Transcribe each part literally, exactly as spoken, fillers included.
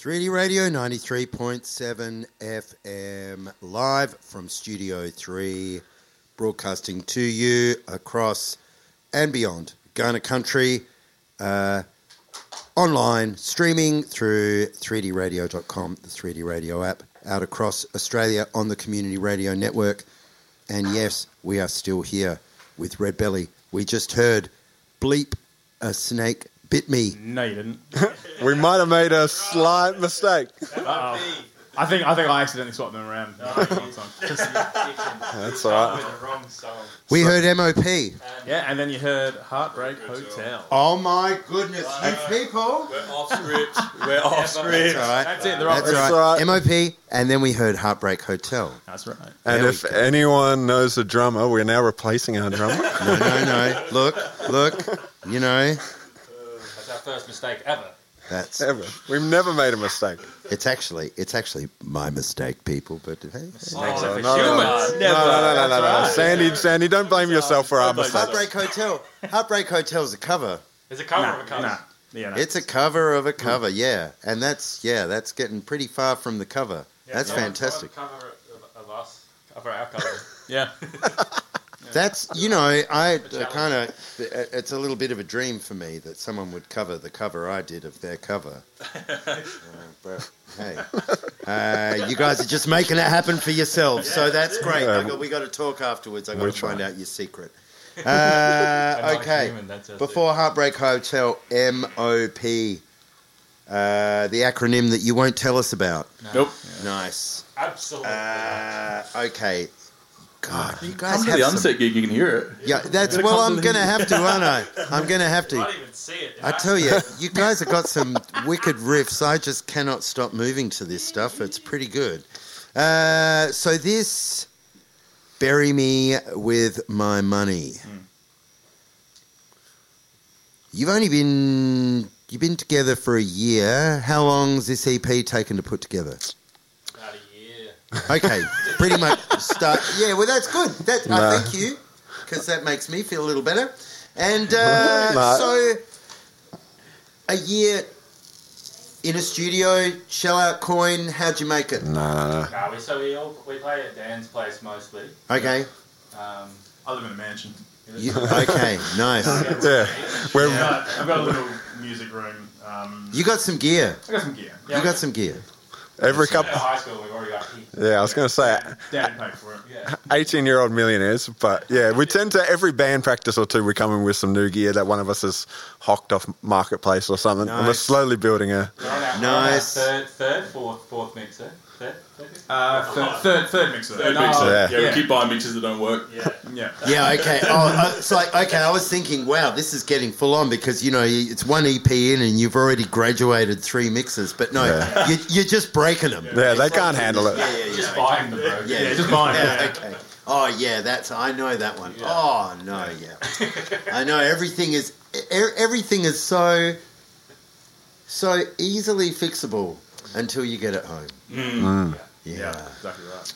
three D Radio ninety-three point seven F M, live from Studio three, broadcasting to you across and beyond Ghana country, uh, online, streaming through three D radio dot com, the three D Radio app, out across Australia on the Community Radio Network. And yes, we are still here with Red Belly. We just heard Bleep, a snake bit me. No, you didn't. We might have made a slight mistake. Uh-oh. I think I think I accidentally swapped them around. No, That's all right. with the wrong song. We heard M O P. Yeah, and then you heard Heartbreak Hotel. Oh my goodness, you people. We're off script. We're off script. That's all right. That's it. They're off. That's That's right. right. M O P, and then we heard Heartbreak Hotel. That's right. And There if we go. anyone knows the drummer, we're now replacing our drummer. No, no, no. Look, look. You know, That's our first mistake ever. that's Ever. We've never made a mistake. it's actually it's actually my mistake, people. But hey, Mistakes no, are for no, no, humans. No, no, no, no, no. Sandy, Sandy, don't blame yourself for our mistakes. Heartbreak Hotel. Heartbreak Hotel is a cover. It's a cover Nah, of a cover. nah. Yeah, no. It's a cover of a cover. Yeah, and that's yeah, that's getting pretty far from the cover. Yeah, That's no one- fantastic. no one Cover of, of us. Cover our cover. yeah. That's, you know, I uh, kind of, it's a little bit of a dream for me that someone would cover the cover I did of their cover. uh, but hey, uh, you guys are just making it happen for yourselves, so that's great. I got, we got to talk afterwards. I got to Which find one? out your secret. We're Uh, not okay, human, that's us, before Heartbreak Hotel, M O P, uh, the acronym that you won't tell us about. Nope. Nice. Absolutely. Uh, okay. God, you guys Come to have the some... Unset gig, you can hear it. Yeah, that's Gotta well. come I'm to going to the- have to, aren't I? I'm going to have I to. can't even see it. I tell you, you guys have got some wicked riffs. I just cannot stop moving to this stuff. It's pretty good. Uh, so this, Bury Me With My Money. You've only been you've been together for a year. How long's this E P taken to put together? About a year. Okay, pretty much start. Yeah, well, that's good. That No. I thank you, because that makes me feel a little better. And uh, No. so, a year in a studio, shell out coin. How'd you make it? No, no, no. No, we, so we all we play at Dan's place mostly. Okay, Um, I live in a mansion. you, okay, nice. Yeah. We're, Uh, I've got a little music room. Um, You got some gear. I got some gear. You got some gear. every at couple. high school, we've already got heat. Yeah, I was going to say Dad paid for it. Yeah. eighteen-year-old millionaires, but yeah, we tend to, every band practice or two, we come in with some new gear that one of us has hocked off Marketplace or something, and we're Nice. slowly building a... We're on our, Nice. we're on our third, third, fourth, fourth mixer. Third, third, Uh, third, third, third mixer. Third No, mixer. Yeah. Yeah, Yeah. we keep buying mixes that don't work. yeah. Yeah. Yeah, okay. Oh, uh, it's like, okay, I was thinking, wow, this is getting full on because, you know, you- it's one E P in and you've already graduated three mixes. But no, Yeah. you, you're just breaking them. Yeah, they can't handle it. Yeah, yeah, yeah. Just buying them, bro. Yeah, Yeah, just buying it. Yeah, okay. Oh, yeah, that's, I know that one. Yeah. Oh, no, yeah. I know everything is, e- everything is so, so easily fixable until you get it home. Mm. Yeah. Yeah, exactly right.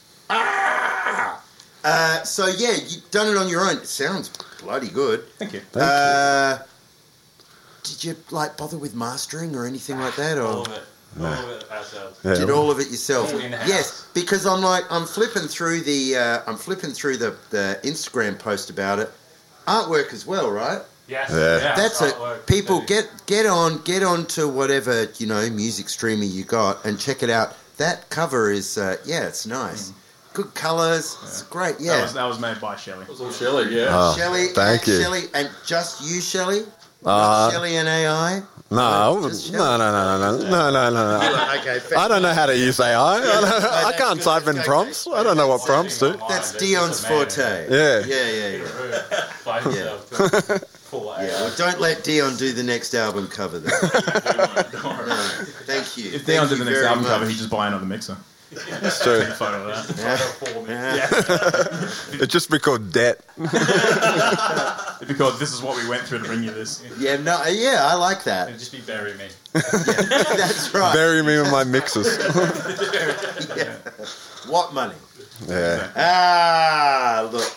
Uh, so, yeah, you've done it on your own. It sounds bloody good. Thank you. Thank Uh, did you like bother with mastering or anything like that, All or of it. All of it ourselves. Yeah. did all of it yourself? All in the house. Yes, because I'm like I'm flipping through the uh, I'm flipping through the, the Instagram post about it. Artwork as well, right? Yes. Yeah. Yeah. That's it. artwork, People too. get get on get on to whatever you know music streamer you got and check it out. That cover is uh, yeah, it's nice. Good colours. It's great. That Yeah. was, that was made by Shelley. It was all Shelley, yeah. Oh, Shelley, thank and you. Shelley, and just you, Shelley. Uh, Shelley and A I. No, Just no, no, no, no, no, no, no, no. Okay, fair. I don't know how to use A I. I, don't, I can't type in prompts. I don't know what prompts do. That's It's Dion's just amazing. forte. Yeah. Yeah, yeah, yeah. By himself. Full Yeah, yeah. well, don't let Dion do the next album cover then. Don't worry. No, thank you. If Dion Thank did you the next very album much. cover, he'd just buy another mixer. It's true. Take a photo of that. Yeah. For me. Yeah. It'd just be called debt. Because this is what we went through to bring you this. Yeah, no, yeah, I like that. It'd just be bury me. That's right. Bury me with my mixes. Yeah. What money? Yeah. Ah, look.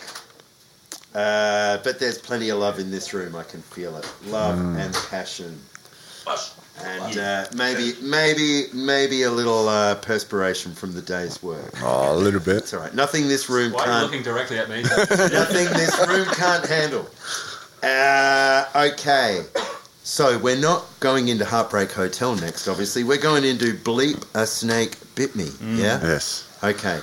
Uh, but there's plenty of love in this room. I can feel it. Love and passion. And uh, maybe, maybe, maybe a little uh, perspiration from the day's work. Oh, a little bit. It's all right. Nothing this room Why are you can't. looking directly at me? Nothing this room can't handle. Uh, okay. So we're not going into Heartbreak Hotel next, obviously. We're going into Bleep, a Snake Bit Me. Yeah? Yes. Okay.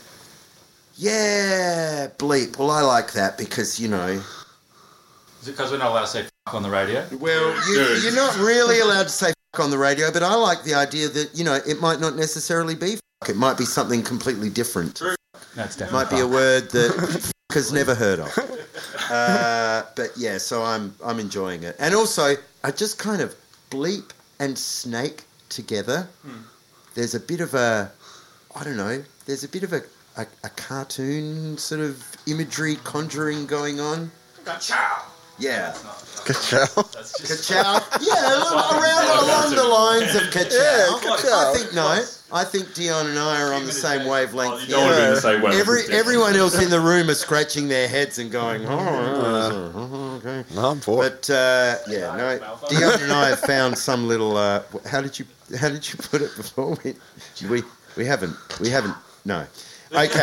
Yeah, Bleep. Well, I like that because, you know... Is it because we're not allowed to say f*** on the radio? Well, you, you're not really allowed to say f*** on the radio, but I like the idea that, you know, it might not necessarily be f***. It might be something completely different. That's It definitely might be a word that f*** has never heard of. Uh, but yeah, so I'm I'm enjoying it. And also, I just kind of bleep and snake together. Hmm. There's a bit of a, I don't know, there's a bit of a, a, a cartoon sort of imagery conjuring going on. Ka-chow! Yeah. Ka-chow. That's just... Ka-chow. Yeah, along, around along the lines of ka-chow. Yeah, ka-chow. I think, no, I think Dion and I are on the same wavelength. Oh, you here. don't want to be in the same way. Every, everyone else in the room are scratching their heads and going, oh, okay. No, I'm for it. But uh, yeah, no. Dion and I have found some little. Uh, how did you How did you put it before? We we, we haven't we haven't no. Okay.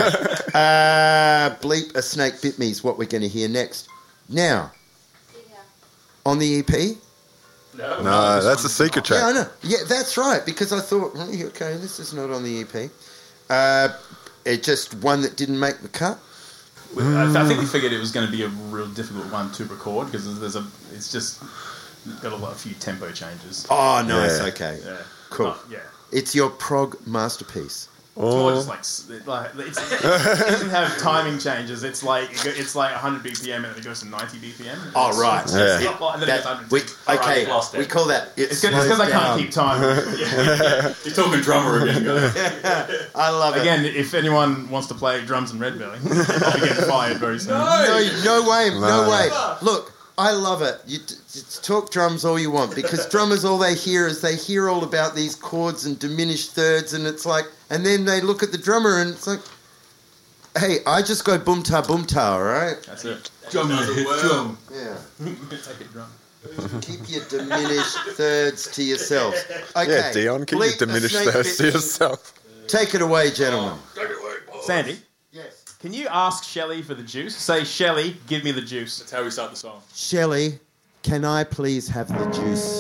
Uh, Bleep, a Snake Bit Me is what we're going to hear next. Now, on the E P. No, No, that's a secret Yeah, I track. know. Yeah, that's right. Because I thought, oh, okay, this is not on the E P. Uh, it just one that didn't make the cut. I, I think we figured it was going to be a real difficult one to record because there's a. It's just got a lot, a few tempo changes. Oh, nice. Yeah. Okay, Yeah. cool. Oh, yeah. It's your prog masterpiece. It's more Oh, just like, s- it- like it's, it doesn't have timing changes. It's like it go- it's like one hundred B P M and then it goes to ninety B P M. Oh, right. It's, Yeah. it's not like- and then it goes That, one hundred. we, All right, okay, lost it. we call that. It It's because I slows can't down. keep time. Yeah. You're talking drummer again, guys. I love it. Again, if anyone wants to play drums in Red Belly, I'll be getting fired very soon. No, no way, no, No. way. Look, I love it. You t- t- talk drums all you want because drummers, all they hear is they hear all about these chords and diminished thirds, and it's like, and then they look at the drummer and it's like, hey, I just go boom ta boom ta, all right? That's it. Drum drum. Yeah. Take it drum. Keep your diminished thirds to yourself. Okay. yeah, Dion, keep your Bleep, a diminished Snake thirst to Bit Me. yourself. Take it away, gentlemen. Sandy, Yes. can you ask Shelley for the juice? Say, Shelley, give me the juice. That's how we start the song. Shelley, can I please have the juice?